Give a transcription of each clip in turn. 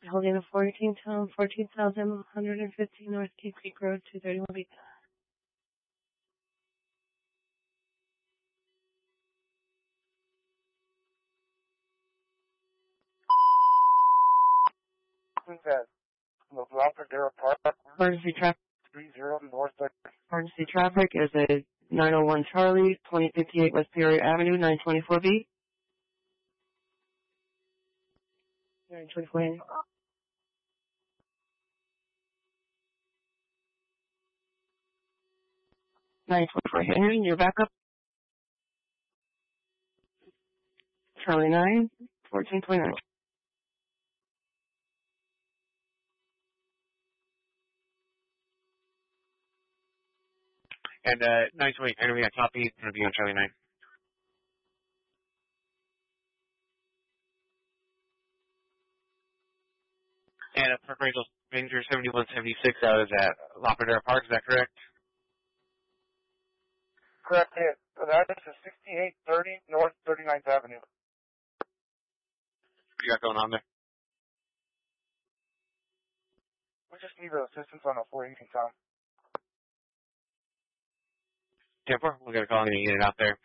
Holding a 14,115 North Cape Creek Road, 231 feet. Who's that? Loperdera Park. Emergency traffic. 30 North. Emergency traffic is a 901 Charlie, 2058 West Peoria Avenue, 924B. 924. 924 Henry, you're back up. Charlie 9, 1429. And 928 Henry, I copy. It's going to be on Charlie 9. And for Appraisal Ranger 7176 out is at Loperdera Park, is that correct? Correct. That is 6830 North 39th Avenue. What you got going on there? We just need assistance on a 418 Tom. 10-4, we'll get a call and get it out there.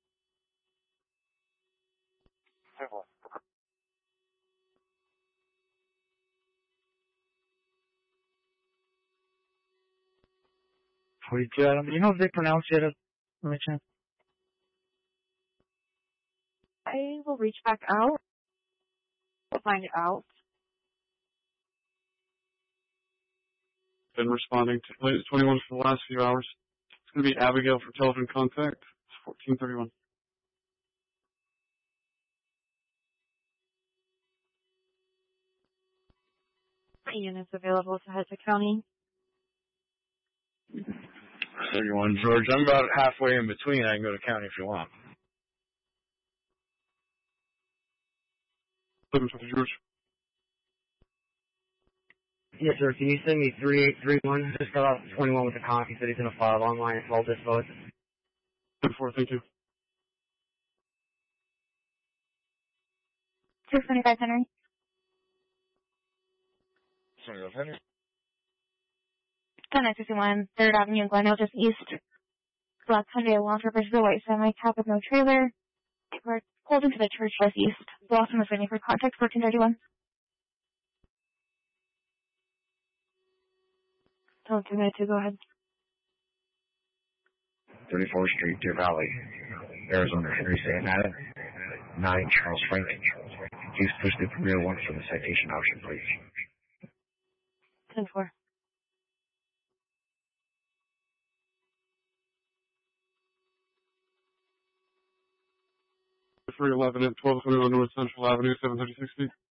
10-4. 42 Adam, do you know if they pronounce it by chance? I will reach back out. We'll find out. Been responding to latest 21 for the last few hours. It's going to be Abigail for telephone contact. It's 1431. Units available to Hudson County. 31 George, I'm about halfway in between. I can go to county if you want. 750 George. Yes, sir. Can you send me 3831? Just got off 21 with the copy. Said he's going to file online as well this vote. 10-4, thank you. 225 Henry. 25 Henry. 1061 3rd Avenue, Glendale, just east. Black Hyundai Elantra versus the white semi-cab with no trailer. We're holding to the church just east. Blossom is waiting for contact, 1431. Tell 2 minutes to go ahead. 34th Street, Deer Valley, Arizona. Henry St. Adam. 9 Charles Franklin. Please push the premier one for the citation option, please. 10-4. 311 at 1221 North Central Avenue, 736 feet.